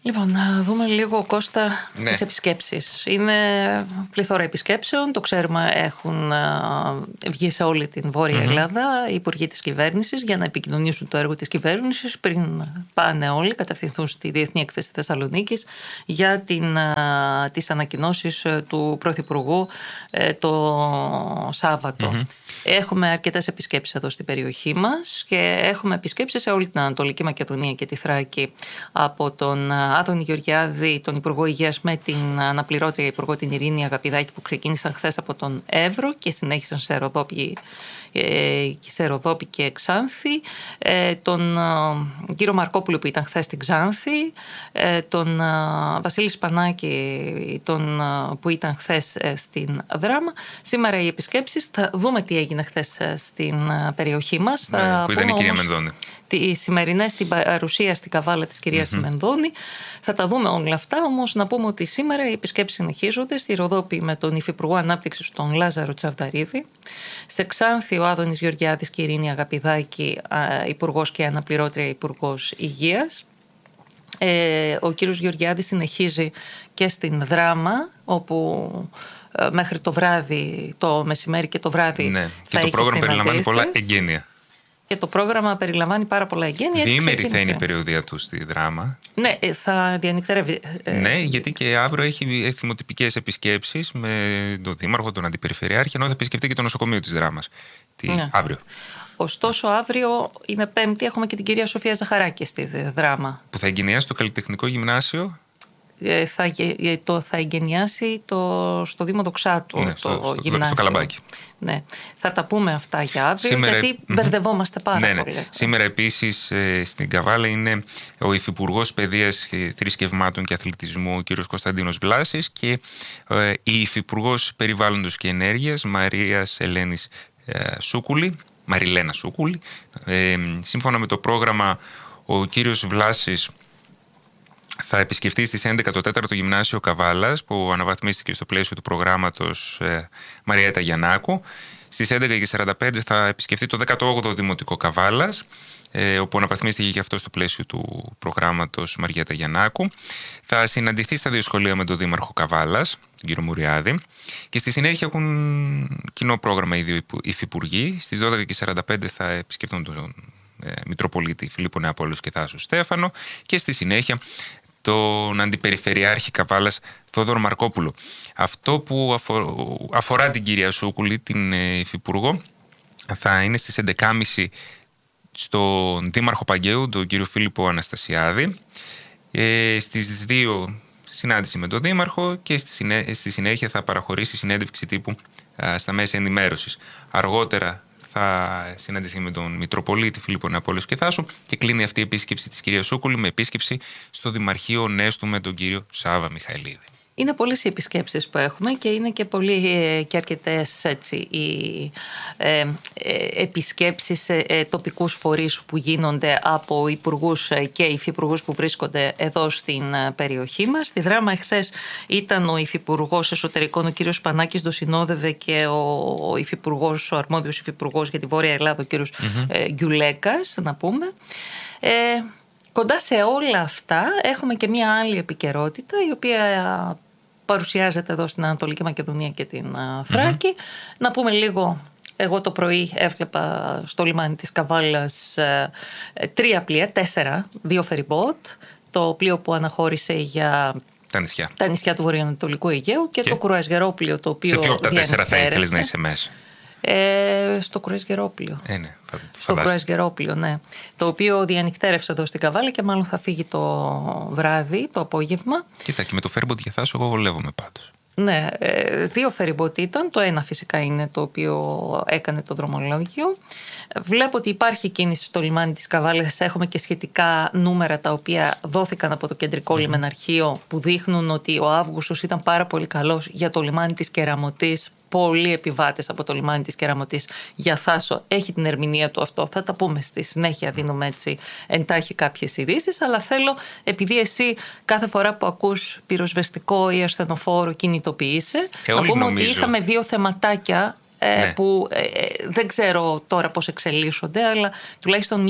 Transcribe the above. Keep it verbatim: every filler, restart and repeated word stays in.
Λοιπόν, να δούμε λίγο, Κώστα, ναι. τις επισκέψεις. Είναι πληθώρα επισκέψεων, το ξέρουμε, έχουν βγει σε όλη την Βόρεια mm-hmm. Ελλάδα οι υπουργοί της κυβέρνησης για να επικοινωνήσουν το έργο της κυβέρνησης πριν πάνε όλοι, κατευθυνθούν στη Διεθνή Έκθεση Θεσσαλονίκης για την, τις ανακοινώσεις του Πρωθυπουργού το Σάββατο. Mm-hmm. Έχουμε αρκετές επισκέψεις εδώ στην περιοχή μας και έχουμε επισκέψεις σε όλη την Ανατολική Μακεδονία και τη Θράκη από τον Άδωνη Γεωργιάδη, τον Υπουργό Υγείας, με την αναπληρώτρια Υπουργό την Ειρήνη Αγαπηδάκη, που ξεκίνησαν χθες από τον Εύρο και συνέχισαν σε Ροδόπη, σε Ροδόπη και Ξάνθη, τον κύριο Μαρκόπουλο που ήταν χθες στην Ξάνθη, τον Βασίλη Σπανάκη τον, που ήταν χθες στην Δράμα. Σήμερα οι επισκέψεις, θα δούμε τι έγινε χθες στην περιοχή μας. Ναι, θα που ήταν η κυρία Μενδώνη. Τη σημερινή στην παρουσία στην Καβάλα της κυρίας mm-hmm. Μενδώνη. Θα τα δούμε όλα αυτά, όμως να πούμε ότι σήμερα οι επισκέψεις συνεχίζονται στη Ροδόπη με τον Υφυπουργό Ανάπτυξης, τον Λάζαρο Τσαρδαρίδη. Σε Ξάνθη ο Άδωνης Γεωργιάδης και η Ειρήνη Αγαπηδάκη, Υπουργός και Αναπληρώτρια Υπουργός Υγείας. Ε, ο κύριος Γεωργιάδης συνεχίζει και στην Δράμα, όπου ε, μέχρι το βράδυ, το μεσημέρι και το βράδυ ναι. θα και το πρόγραμμα περιλαμβάνει πολλά εγγένεια. Και το πρόγραμμα περιλαμβάνει πάρα πολλά εγγένεια. Διήμερη θα είναι η περιοδία του στη Δράμα. Ναι, θα διανυκτερεύει. Ναι, γιατί και αύριο έχει θυμοτυπικές επισκέψεις με τον Δήμαρχο, τον Αντιπεριφερειάρχη, ενώ θα επισκεφτεί και το νοσοκομείο της Δράμας. Τι... Ναι. Αύριο. Ωστόσο, αύριο είναι Πέμπτη, έχουμε και την κυρία Σοφία Ζαχαράκη στη Δράμα. Που θα εγκαινιάσει το Καλλιτεχνικό Γυμνάσιο. Ε, θα, το, θα εγκαινιάσει το, στο Δήμο Δοξάτου, ναι, το στο, στο, γυμνάσιο. Στο Καλαμπάκι. Ναι. Θα τα πούμε αυτά για αύριο, σήμερα... γιατί mm-hmm. μπερδευόμαστε πάρα ναι, ναι. πολύ. Σήμερα επίσης ε, στην Καβάλα είναι ο Υφυπουργός Παιδείας, Θρησκευμάτων και Αθλητισμού, ο κ. Κωνσταντίνος Βλάσης, και ε, η Υφυπουργός Περιβάλλοντος και Ενέργειας, Μαρίας Ελένης ε, Σούκουλη, Μαριλένα Σούκουλη. Ε, σύμφωνα με το πρόγραμμα, ο κύριος Βλάσης θα επισκεφτεί στις έντεκα το τέταρτο Γυμνάσιο Καβάλας, που αναβαθμίστηκε στο πλαίσιο του προγράμματος ε, Μαριέτα Γιαννάκου. Στις έντεκα και σαράντα πέντε θα επισκεφτεί το δέκατο όγδοο Δημοτικό Καβάλας, ε, όπου αναβαθμίστηκε και αυτό στο πλαίσιο του προγράμματος Μαριέτα Γιαννάκου. Θα συναντηθεί στα δύο σχολεία με τον Δήμαρχο Καβάλας, τον κύριο Μουριάδη, και στη συνέχεια έχουν κοινό πρόγραμμα οι δύο υφυπουργοί. Στις δώδεκα και σαράντα πέντε θα επισκεφτούν τον ε, Μητροπολίτη Φιλίππο Νεαπόλεως και Θάσου Στέφανο, και στη συνέχεια τον Αντιπεριφερειάρχη Καβάλας Θόδωρο Μαρκόπουλο. Αυτό που αφορά την κυρία Σούκουλη, την υφυπουργό, θα είναι στις έντεκα και τριάντα στον Δήμαρχο Παγκαίου, τον κύριο Φίλιππο Αναστασιάδη. Ε, στις δύο συνάντηση με τον Δήμαρχο, και στη, συνέ... στη συνέχεια θα παραχωρήσει συνέντευξη τύπου α, στα μέσα ενημέρωσης. Αργότερα θα συναντηθεί με τον Μητροπολίτη Φιλίππο Νεαπόλεως και Θάσου, και κλείνει αυτή η επίσκεψη της κυρίας Σούκουλη με επίσκεψη στο Δημαρχείο Νέστου με τον κύριο Σάβα Μιχαηλίδη. Είναι πολλές οι επισκέψεις που έχουμε και είναι και, πολύ, και αρκετές έτσι, οι ε, ε, επισκέψεις σε ε, τοπικούς φορείς που γίνονται από υπουργούς και υφυπουργούς που βρίσκονται εδώ στην περιοχή μας. Στη Δράμα εχθές ήταν ο υφυπουργός εσωτερικών, ο κύριος Σπανάκης, το συνόδευε και ο, ο υφυπουργός, ο αρμόδιος υφυπουργός για τη Βόρεια Ελλάδα, ο κύριος mm-hmm. ε, Γκιουλέκας, να πούμε. Ε, Κοντά σε όλα αυτά έχουμε και μία άλλη επικαιρότητα, η οποία παρουσιάζεται εδώ στην Ανατολική Μακεδονία και την Θράκη. Mm-hmm. Να πούμε λίγο, εγώ το πρωί έβλεπα στο λιμάνι της Καβάλας ε, τρία πλοία, τέσσερα, δύο φεριμπότ, το πλοίο που αναχώρησε για τα νησιά, τα νησιά του βορειοανατολικού Αιγαίου, και, και το κρουαζιερόπλοιο, το οποίο. Σε ποιο από τα τέσσερα θα ήθελες να είσαι μέσα? Ε, στο κρουαζιερόπλοιο. Ε, ναι, φα... Στο κρουαζιερόπλοιο, ναι. Το οποίο διανυκτέρευσε εδώ στην Καβάλα και μάλλον θα φύγει το βράδυ, το απόγευμα. Κοίτα, και με το φέρμποτ για Θάσο εγώ βολεύομαι πάντως. Ναι, δύο φεριμπότ ήταν. Το ένα φυσικά είναι το οποίο έκανε το δρομολόγιο. Βλέπω ότι υπάρχει κίνηση στο λιμάνι της Καβάλας. Έχουμε και σχετικά νούμερα τα οποία δόθηκαν από το κεντρικό mm. λιμεναρχείο, που δείχνουν ότι ο Αύγουστος ήταν πάρα πολύ καλός για το λιμάνι της Κεραμωτής. Πολλοί επιβάτες από το λιμάνι της Κεραμωτής για Θάσο. Έχει την ερμηνεία του αυτό. Θα τα πούμε στη συνέχεια, δίνουμε έτσι εντάχει κάποιες ειδήσεις. Αλλά θέλω, επειδή εσύ κάθε φορά που ακούς πυροσβεστικό ή ασθενοφόρο κινητοποιείσαι, ε, να πούμε νομίζω. ότι είχαμε δύο θεματάκια ε, ναι. που ε, δεν ξέρω τώρα πώς εξελίσσονται, αλλά τουλάχιστον